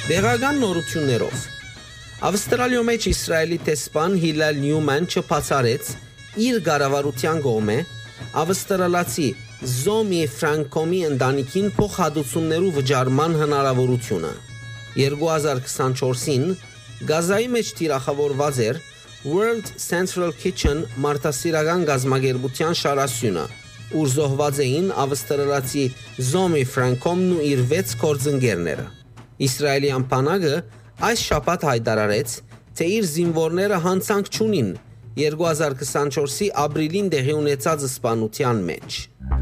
Տեղական նորություններով Ավստրալիո մեջ Իսրայելի տեսփան Հիլալ Նյուման չբացառեց իր կառավարության կողմէ ավստրալացի Զոմի Ֆրանկոմի ընտանիքին փոխհատուցումներու վճարման հնարավորությունը 2024-ին Գազայի մեջ թիրախավորված էր World Central Kitchen մարտահրավերական գազագերբության շարասյունը, ուր զոհված էին ավստրալացի Զոմի Ֆրանկոմն ու իր 6 գործընկերները։ Իսրայելյան բանակը այս շաբաթ հայտարարեց, թե իր զինվորները հանցանք չունին 2024-ի ապրիլին տեղի ունեցած սպանության մեջ։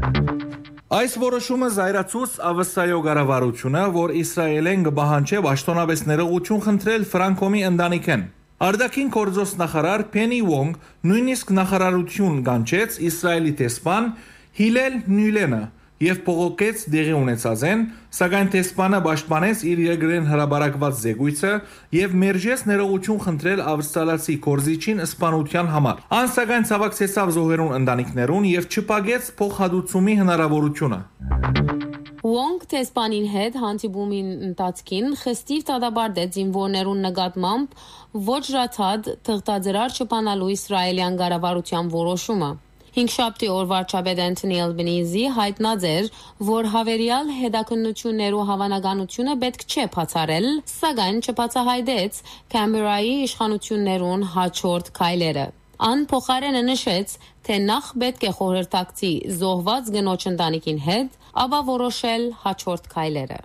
Այս որոշումը զայրացուց Ավստրալիո կառավարությունը, որ Իսրայելեն կպահանջե պաշտոնավեստներողություն խնդրել Ֆրանկոմի ընտանիքին։ Արտաքին գործոս նախարար Փենի Վոնգ նույնիսկ նախարարություն կանչեց Իսրայելի տեսփան Հիլել Նյուլենը եւ փողոքեց դեղի ունեցածեն, սակայն տեսփանը պաշտպանեց իր երկրեն հրաբարակված զեկույցը եւ մերժեց ներողություն խնդրել ավստրալացի կորզիչին սպանության համար։ Ան սակայն ցավակցեցավ զոհերուն ընտանիքներուն եւ չփակեց փոխհատուցումի հնարավորությունը։ Wong տեսփանին հետ հանդիպումին ընթացքին խստիվ դադարեց զինվորներուն նկատմամբ ոչրաթաթ թղթաձրար չփանալու իսրայելյան կառավարության որոշումը։ 5 շաբթի օր վարչապետ Անթոնի Ալբանիզի հայտնած էր, որ հավերյալ հետաքննություններու հավանականությունը պետք չէ բացառել, սակայն չբացահայտեց Կամբերայի իշխանություններուն հաջորդ քայլերը։ Ան փոխարենը նշեց, թե նախ պետք է խորհրդակցի զոհված գնոջ ընտանիքին հետ, ապա որոշել հաջորդ քայլերը։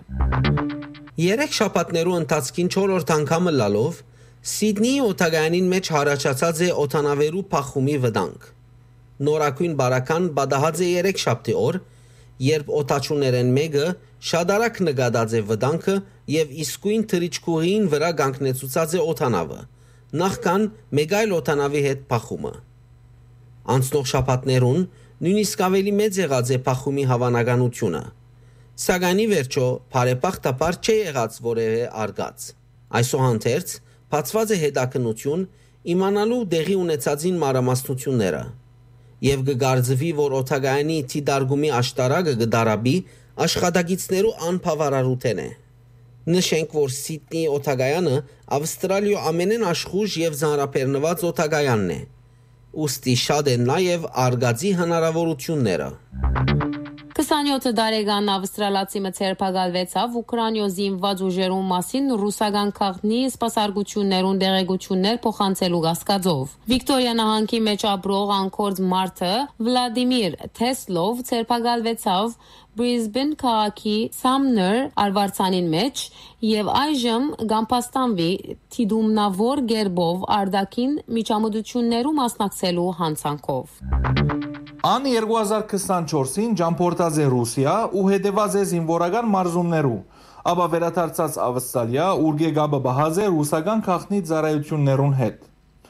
3 շաբաթներու ընթացքին 4-րդ անգամը լալով Սիդնեի օտագայանին մեջ հարաճած է օտանավերու փախումի վտանգ։ Նորակույն բարական բադահած է 3 շաբթի օր, երբ օտաչուներեն մեկը շատ արագ նկատած է վտանգը եւ իսկույն թրիչքուղին վրա կանգնեցուցած է օտանավը, նախքան մեկ այլ օտանավի հետ փախումը։ Անցնող շաբաթներուն նույնիսկ ավելի մեծ եղած է փախումի հավանականությունը, սակայն ի վերջո բարեբախտաբար չի եղած որևէ արգած։ Այսուհանդերձ բացված է հետաքննություն իմանալու տեղի ունեցածին մանրամասնությունները եւ կգարձվի, որ օտագայանի թիդարգումի աշտարակը կդարաբի աշխատագիցներու անբավարարութեն է։ Նշենք, որ Սիդնեի օտագայանը Ավստրալիո ամենեն աշխուժ եւ զանրապերնված օտագայանն է։ Ուստի շատ են նաեւ արգածի հնարավորությունները։ 27 տարեկան ավստրալացի մցերփակալվեցավ Ուկրաինո զինված ուժերուն մասին ռուսական քաղտնի սպասարկություններուն դեղեցություններ փոխանցելու կասկածով։ Վիկտորիա նահանգի մեջ ապրող անկորձ մարդը Վլադիմիր Թեսլով ցերփակալվեցավ Բրիզբեն քաղաքի Սամներ արվարձանին մեջ եւ այժմ գամպաստանվի թիդումնավոր գերբով արդակին միջամտություններու մասնակցելու հանցանքով։ Ան 2024-ին ճամփորդած է Ռուսիա ու հետևած է զինվորական մարզումներու, ապա վերադարձած Ավստրալիա, ուր գաբը բահած է ռուսական քաղտնի ծառայություններուն հետ։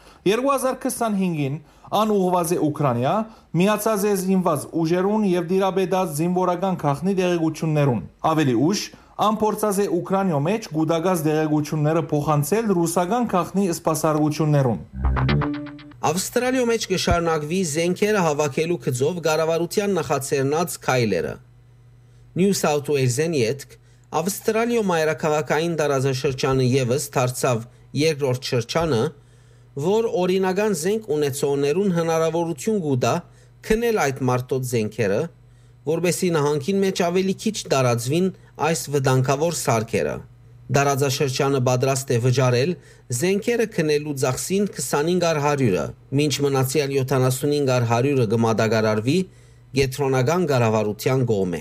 2025-ին ան ուղղված է Ուկրաինա, միացած է զինված ուժերուն եւ դիրապետած զինվորական քաղտնի դեղեցություններուն։ Ավելի ուշ ան փորձած է Ուկրաինո մեջ գուտակած դեղեցությունները փոխանցել ռուսական քաղտնի սպասարկություններուն։ Ավստրալիո մեջ կշարունակվի զենքերը հավաքելու գծով կառավարության նախաձեռնած քայլերը։ Նյու Սաութ Ուելզեն յետք Ավստրալիո մայրաքաղաքային տարածաշրջանը եւս դարձավ երկրորդ շրջանը, որ օրինական զենք ունեցողներուն հնարավորություն կուտա քնել այդ մարտոտ զենքերը, որբեսի նահանգին մեջ ավելի քիչ տարածվին այս վտանգավոր սարքերը։ Դարաձաշրջանը պատրաստ է վճարել զենքերը քնելու ծախսին 2500-ը, մինչ մնացյալ 7500-ը կմատակարարվի գետրոնական կառավարության կողմէ։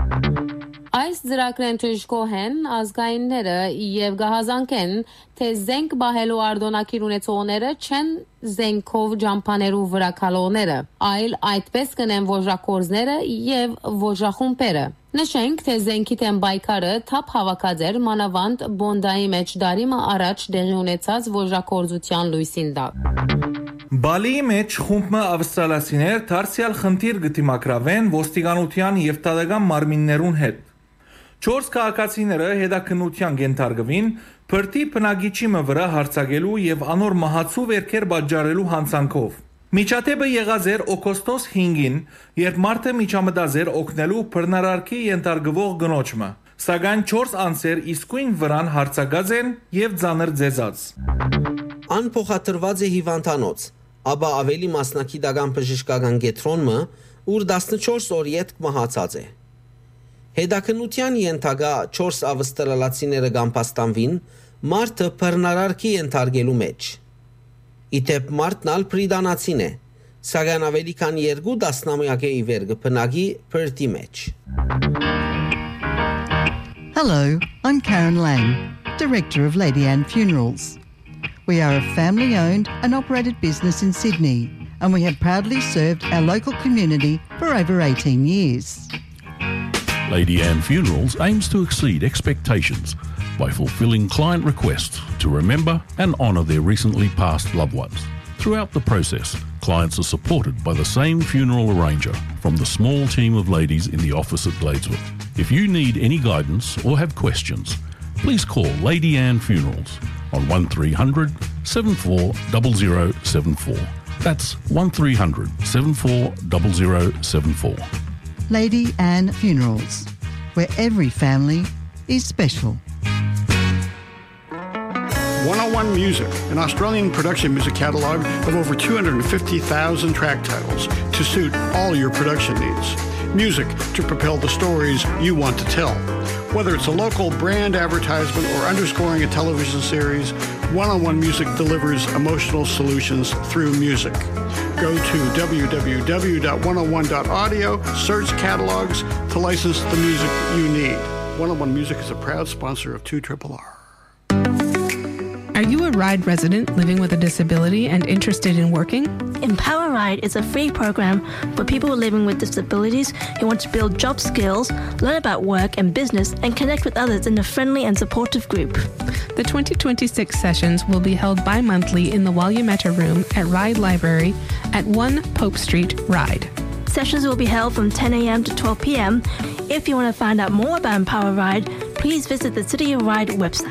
Այս ծրագրեն թույժկոհեն ազգայինները եւ գահազանքեն, թե զենք բահելու արդոնակիր ունեցողները չեն զենքով ջամփաներու վրա քալողները, այլ այդպես կնեն ոժրակորձները եւ ոժրախումբերը։ Նշենք, թե զենքի թեմ բայկարը թափ հավաքած էր մանավանդ Բոնդայի մեջ դարիմը առաջ դեղի ունեցած ոժրակորձության լույսին տակ։ Բալիի մեջ խումբը ավստրալացիներ դարձյալ խնդիր կդիմակրավեն ոստիկանության եւ տադական մարմիններուն հետ։ 4 քաղաքացիները հետաքննության կենթարկվին բրդի բնակիչի վրա հարձակելու եւ անոր մահացու վերքեր պատճառելու հանցանքով։ Միջադեպը եղած էր օգոստոս 5-ին, երբ մարդը միջամտած էր օգնելու բռնարարքի ենթարկվող գնոջը։ Սակայն 4 անձեր իսկույն վրան հարցակած են եւ ծանր ձեզած։ Ան փոխադրված է հիվանդանոց, ապա ավելի մասնակիտական բժշկական կենտրոնը, ուր 14 օր յետք մահացած է։ Հետաքննության ենթակա 4 ավստրալացիները գամպաստանվին մարդը բռնարարքի ենթարկելու մեջ։ Իդեպ մարդն ալ պրիդանացին է, սակայն ավելի քան 2 տասնամյակ է ի վեր կբնակի Perth-ի մեջ։ Hello, I'm Karen Lang, Director of Lady Anne Funerals. We are a family-owned and operated business in Sydney, and we have proudly served our local community for over 18 years. Lady Anne Funerals aims to exceed expectations by fulfilling client requests to remember and honour their recently passed loved ones. Throughout the process, clients are supported by the same funeral arranger from the small team of ladies in the office at Gladeswood. If you need any guidance or have questions, please call Lady Anne Funerals on 1300 74 0074. That's 1300 74 0074. Lady Anne Funerals, where every family is special. 101 Music, an Australian production music catalogue of over 250,000 track titles to suit all your production needs. Music to propel the stories you want to tell. Whether it's a local brand advertisement or underscoring a television series, 101 Music delivers emotional solutions through music. Go to www.101.audio, search catalogs to license the music you need. 101 Music is a proud sponsor of 2RRR. Are you a RIDE resident living with a disability and interested in working? Empower Ride is a free program for people living with disabilities who want to build job skills, learn about work and business, and connect with others in a friendly and supportive group. The 2026 sessions will be held bi-monthly in the Wayamata Room at Ride Library at 1 Pope Street, Ride. Sessions will be held from 10 a.m. to 12 p.m. If you want to find out more about Empower Ride, please visit the City of Ride website.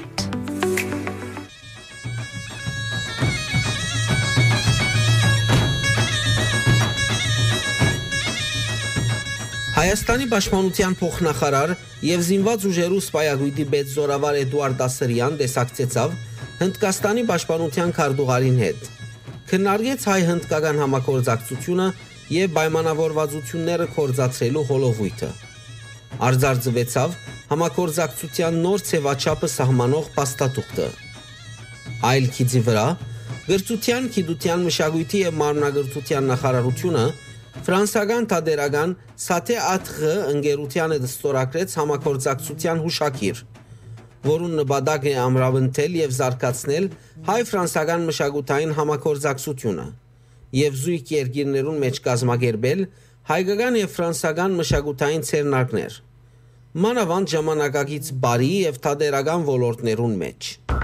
Հայաստանի Պաշտպանության փոխնախարար եւ զինված ուժերու սպայագույդի պետ Զորավար Էդուարդ Ասրյան դեսակցեցավ Հնդկաստանի Պաշտպանության քարտուղարին հետ։ Քննարկեց հայ-հնդկական համագործակցությունը եւ պայմանավորվածությունները կորցածելու հոլովույթը։ Արձարծվեցավ համագործակցության նոր ցեվաչափը սահմանող փաստաթուղթը։ Այլ քիծի վրա գրթության, գիտության, մշակույթի եւ մարմնագրթության նախարարությունը Ֆրանսական թատերական Սաթե Աթղ ընկերությանը դստորագրեց համագործակցության հուշագիր, որուն նպատակն է ամրապնդել եւ զարգացնել հայ-ֆրանսական մշակութային համագործակցությունը եւ զույգ երկիրներուն մեջ կազմակերպել հայկական եւ ֆրանսական մշակութային ցերնակներ, մանավանդ ժամանակակից բարի եւ թատերական ոլորտներուն մեջ։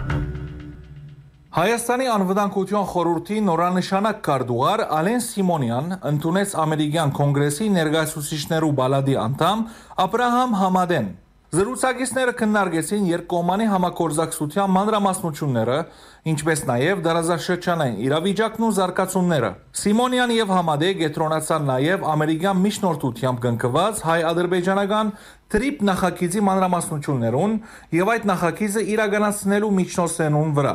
Հայաստանի անվտանգության խորհրդի նորանշանակ քարտուղար Ալեն Սիմոնյան ընդունեց ամերիկյան կոնգրեսի ներկայացուցիչներու բալադի անդամ Աբրահամ Համադեն։ Զրուցակիցները քննարկեցին երկկողմանի համագործակցության մանրամասնությունները, ինչպես նաև դարաշրջանային իրավիճակն ու զարգացումները։ Սիմոնյան եւ Համադե գետրոնացան նաև ամերիկյան միջնորդությամբ կնքված հայ-ադրբեջանական տրիպ նախագիծի մանրամասնություններուն եւ այդ նախագիծը իրականացնելու միջնորդներուն վրա։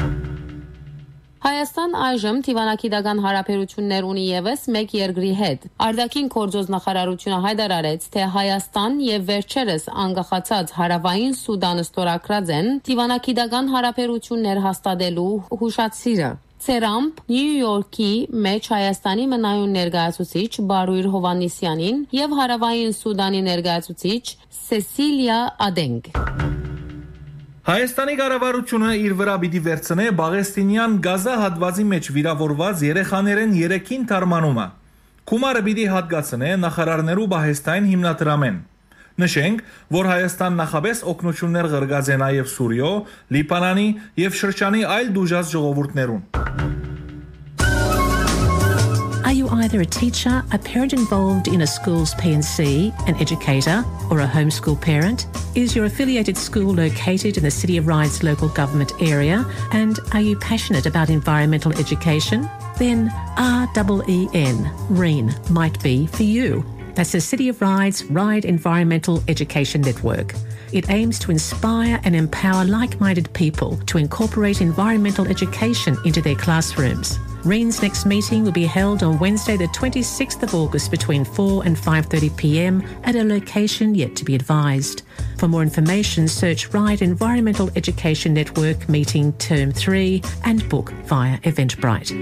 Հայաստան այժմ դիվանագիտական հարաբերություններ ունի եւս մեկ երկրի հետ։ Արտաքին գործոս նախարարությունը հայտարարեց, թե Հայաստան եւ վերջերս անկախացած Հարավային Սուդանը ստորագրած են դիվանագիտական հարաբերություններ հաստատելու հուշացիրը։ Ցերամփ Նյու Յորքի մեջ Հայաստանի մնայուն ներկայացուցիչ Բարույր Հովանեսյանին եւ Հարավային Սուդանի ներկայացուցիչ Սեսիլիա Ադենգ։ Հայաստանի կառավարությունը իր վրա պիտի վերցնե Բաղեստինյան Գազա հատվածի մեջ վիրավորված երեխաներեն 3-ին թարմանումը։ Գումարը պիտի հատկացնե նախարարներու Բահեստային հիմնադրամեն։ Նշենք, որ Հայաստան նախապես օգնություններ ղրգած է նաև Սուրիո, Լիբանանի եւ շրջանի այլ դուժած ժողովուրդներուն։ Are you either a teacher, a parent involved in a school's P&C, an educator, or a homeschool parent? Is your affiliated school located in the City of Ryde's local government area? And are you passionate about environmental education? Then REEN might be for you. That's the City of Ryde's Ryde Environmental Education Network. It aims to inspire and empower like-minded people to incorporate environmental education into their classrooms. REEN's next meeting will be held on Wednesday the 26th of August between 4 and 5:30pm at a location yet to be advised. For more information, search RIDE Environmental Education Network Meeting Term 3 and book via Eventbrite.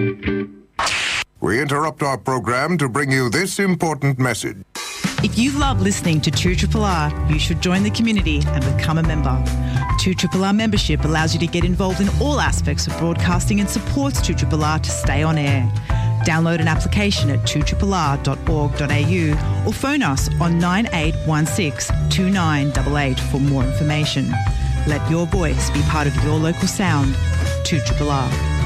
We interrupt our program to bring you this important message. If you love listening to 2RRR, you should join the community and become a member. 2RRR membership allows you to get involved in all aspects of broadcasting and supports 2RRR to stay on air. Download an application at 2RRR.org.au or phone us on 9816 2988 for more information. Let your voice be part of your local sound. 2RRR.